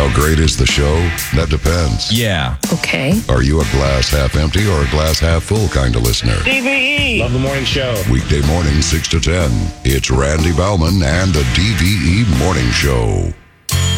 How great is the show? That depends. Yeah. Okay. Are you a glass half empty or a glass half full kind of listener? DVE. Love the morning show. Weekday morning, 6 to 10. It's Randy Bauman and the DVE Morning Show.